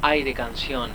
Aire Canción.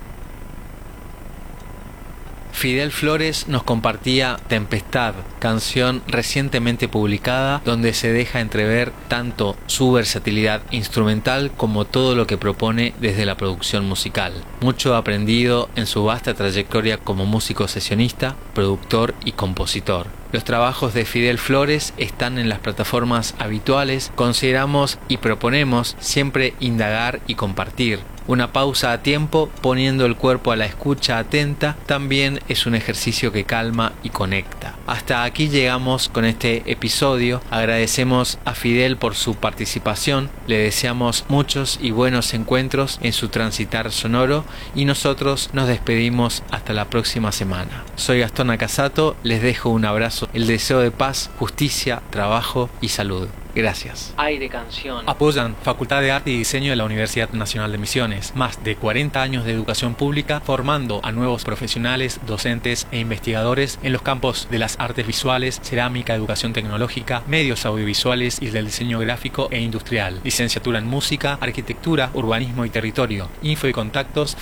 Fidel Flores nos compartía Tempestad, canción recientemente publicada donde se deja entrever tanto su versatilidad instrumental como todo lo que propone desde la producción musical. Mucho aprendido en su vasta trayectoria como músico sesionista, productor y compositor. Los trabajos de Fidel Flores están en las plataformas habituales. Consideramos y proponemos siempre indagar y compartir. Una pausa a tiempo, poniendo el cuerpo a la escucha atenta, también es un ejercicio que calma y conecta. Hasta aquí llegamos con este episodio. Agradecemos a Fidel por su participación. Le deseamos muchos y buenos encuentros en su transitar sonoro y nosotros nos despedimos hasta la próxima semana. Soy Gastón Acasato, les dejo un abrazo, el deseo de paz, justicia, trabajo y salud. Gracias. Aire Canción. Apoyan Facultad de Arte y Diseño de la Universidad Nacional de Misiones. Más de 40 años de educación pública formando a nuevos profesionales, docentes e investigadores en los campos de las artes visuales, cerámica, educación tecnológica, medios audiovisuales y del diseño gráfico e industrial. Licenciatura en música, arquitectura, urbanismo y territorio. Info y contactos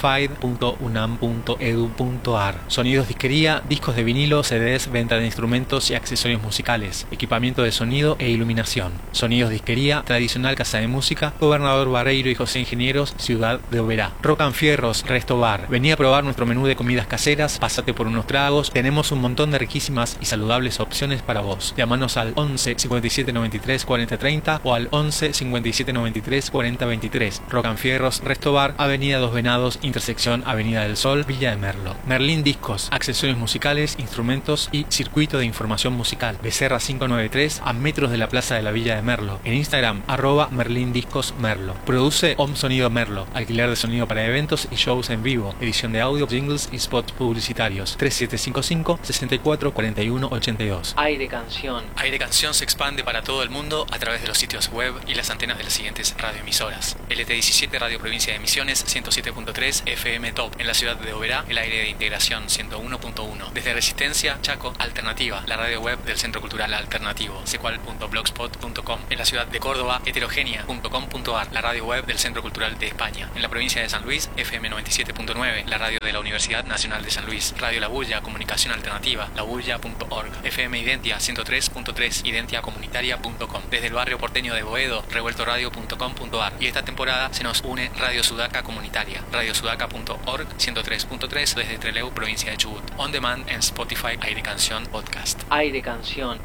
faid.unam.edu.ar. Sonidos, disquería, discos de vinilo, CDs, venta de instrumentos y accesorios musicales, equipamiento de sonido e iluminación. Sonidos, disquería, tradicional casa de música, Gobernador Barreiro y José Ingenieros, Ciudad de Oberá. Rock and Fierros, Resto Bar. Vení a probar nuestro menú de comidas caseras, pásate por unos tragos, tenemos un montón de riquísimas y saludables opciones para vos. Llámanos al 11 57 93 40 30 o al 11 57 93 40 23. Rock and Fierros, Resto Bar, Avenida Dos Venados, intersección Avenida del Sol, Villa de Merlo. Merlín Discos, accesorios musicales, instrumentos y circuito de información musical. Becerra 593, a metros de la Plaza de la Villa de Merlo. En Instagram, @merlindiscosmerlo. Produce Om Sonido Merlo. Alquiler de sonido para eventos y shows en vivo. Edición de audio, jingles y spots publicitarios. 3755 64 41 82. Aire Canción. Aire Canción se expande para todo el mundo a través de los sitios web y las antenas de las siguientes radioemisoras. LT17 Radio Provincia de Misiones 107.3 FM Top. En la ciudad de Oberá, el aire de integración 101.1. Desde Resistencia, Chaco, Alternativa, la radio web del Centro Cultural Alternativo, secual.blogspot.com. En la ciudad de Córdoba, heterogenia.com.ar, la radio web del Centro Cultural de España. En la provincia de San Luis, FM 97.9, la radio de la Universidad Nacional de San Luis. Radio La Bulla, comunicación alternativa, labulla.org. FM Identia 103.3, identiacomunitaria.com. Desde el barrio porteño de Boedo, revueltoradio.com.ar. Y esta temporada se nos une Radio Sudaca Comunitaria, radiosudaca.org 103.3 desde Trelew, provincia de Chubut. On demand en Spotify, Aire Canción Podcast. Aire Canción.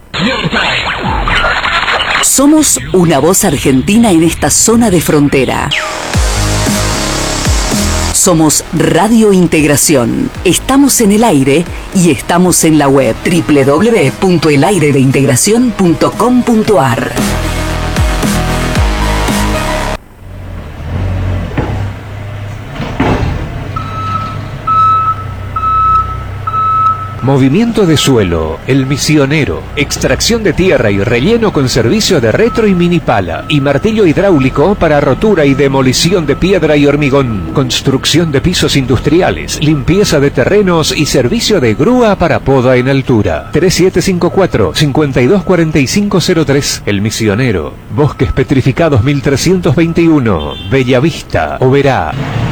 Somos una voz argentina en esta zona de frontera. Somos Radio Integración. Estamos en el aire y estamos en la web www.elaireintegracion.com.ar. Movimiento de suelo, El Misionero, extracción de tierra y relleno con servicio de retro y mini pala y martillo hidráulico para rotura y demolición de piedra y hormigón, construcción de pisos industriales, limpieza de terrenos y servicio de grúa para poda en altura. 3754-524503, El Misionero, Bosques Petrificados 1321, Bellavista, Oberá.